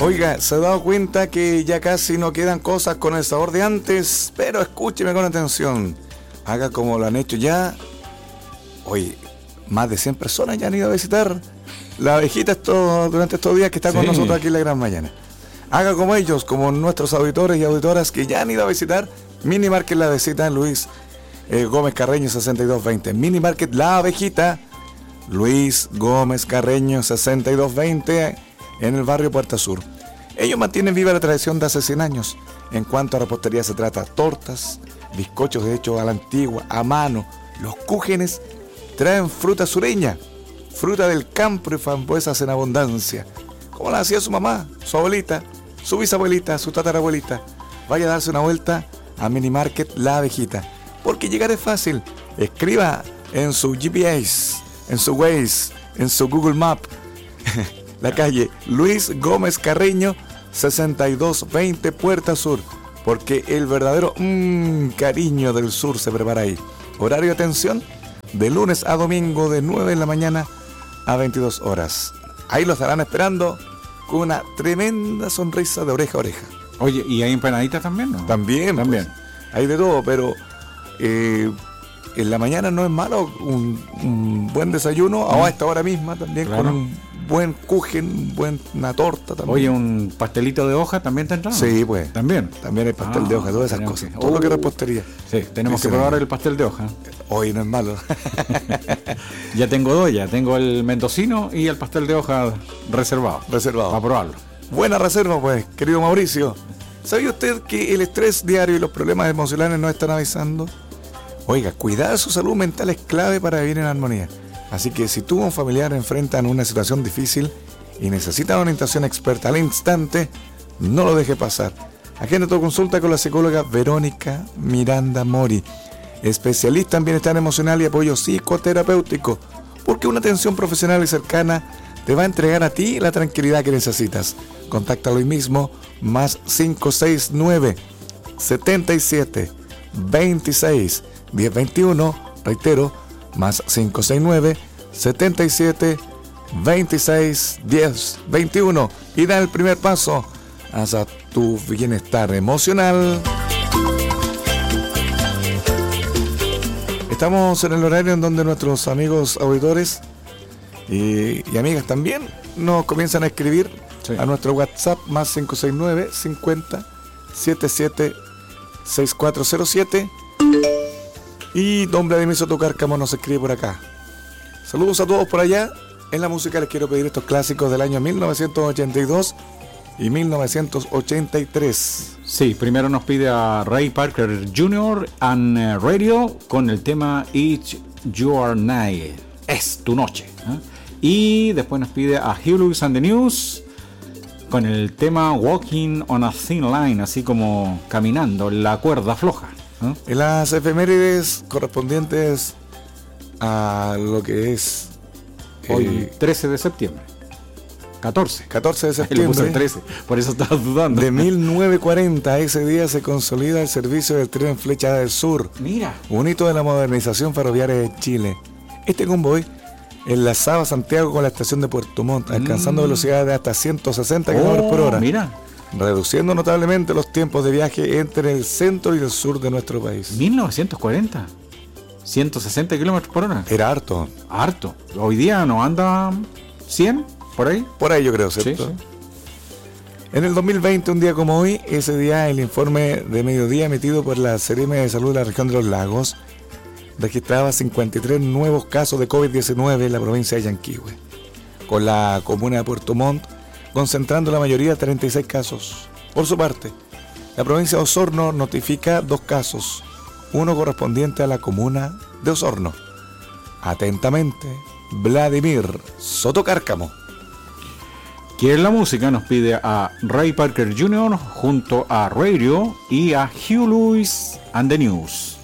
Oiga, ¿se ha dado cuenta que ya casi no quedan cosas con el sabor de antes? Pero escúcheme con atención. Haga como lo han hecho ya. Hoy, más de 100 personas ya han ido a visitar la abejita durante estos días que está con nosotros aquí en la Gran Mañana. Haga como ellos, como nuestros auditores y auditoras que ya han ido a visitar Mini Market La Abejita en Luis Gómez Carreño 6220. Mini Market La Abejita, Luis Gómez Carreño 6220, en el barrio Puerta Sur. Ellos mantienen viva la tradición de hace 100 años. En cuanto a repostería se trata tortas, bizcochos hechos a la antigua, a mano. Los cúgenes traen fruta sureña, fruta del campo y frambuesas en abundancia, como la hacía su mamá, su abuelita, su bisabuelita, su tatarabuelita. Vaya a darse una vuelta a Mini Market La Abejita, porque llegar es fácil. Escriba en su GPS, en su Waze, en su Google Map la calle Luis Gómez Carreño 6220 Puerta Sur, porque el verdadero cariño del sur se prepara ahí. Horario de atención de lunes a domingo de 9 de la mañana a 22 horas. Ahí los estarán esperando con una tremenda sonrisa de oreja a oreja. Oye, ¿y hay empanaditas también, no? También. Pues, hay de todo, pero en la mañana no es malo un buen desayuno, o a esta hora misma también, claro, con un buen kuchen, una torta también. Oye, un pastelito de hoja también tendrá. Sí, pues. También hay pastel de hoja, todas esas cosas. Todo lo que es repostería. Sí, tenemos que probar el pastel de hoja. Hoy no es malo. Ya tengo dos, tengo el mendocino y el pastel de hoja reservado. Para probarlo. Buena reserva, pues, querido Mauricio. ¿Sabía usted que el estrés diario y los problemas emocionales nos están avisando? Oiga, cuidar su salud mental es clave para vivir en armonía. Así que si tú o un familiar enfrentan una situación difícil y necesitan una orientación experta al instante, no lo deje pasar. Agenda tu consulta con la psicóloga Verónica Miranda Mori, especialista en bienestar emocional y apoyo psicoterapéutico, porque una atención profesional y cercana te va a entregar a ti la tranquilidad que necesitas. Contáctalo hoy mismo, más 569 77 26 1021, reitero, más 569 77 26 10 21, y da el primer paso hacia tu bienestar emocional. Estamos en el horario en donde nuestros amigos auditores y amigas también nos comienzan a escribir a nuestro WhatsApp, más 569 50 77 6407. Y don Vladimir Soto Cárcamo nos escribe por acá. Saludos a todos por allá. En la música les quiero pedir estos clásicos del año 1982 y 1983. Sí, primero nos pide a Ray Parker Jr. and Radio con el tema It's Your Night, es tu noche, ¿eh? Y después nos pide a Hugh Lewis and the News con el tema Walking on a Thin Line, así como caminando en la cuerda floja. En las efemérides correspondientes a lo que es hoy 13 de septiembre 14 de septiembre 13, por eso estaba dudando. De 1940, ese día se consolida el servicio del tren Flecha del Sur. Mira, un hito de la modernización ferroviaria de Chile. Este convoy enlazaba Santiago con la estación de Puerto Montt, alcanzando velocidades de hasta 160 km por hora. Mira, reduciendo notablemente los tiempos de viaje entre el centro y el sur de nuestro país. 1940, 160 kilómetros por hora. Era harto. Hoy día no anda 100, por ahí. Por ahí yo creo, ¿cierto? Sí. En el 2020, un día como hoy, ese día el informe de mediodía emitido por la Seremi de Salud de la región de los Lagos registraba 53 nuevos casos de COVID-19 en la provincia de Yanquihue, con la comuna de Puerto Montt concentrando la mayoría, 36 casos. Por su parte, la provincia de Osorno notifica 2 casos, uno correspondiente a la comuna de Osorno. Atentamente, Vladimir Soto Cárcamo. ¿Quién la música? Nos pide a Ray Parker Jr. junto a Radio y a Hugh Lewis and the News.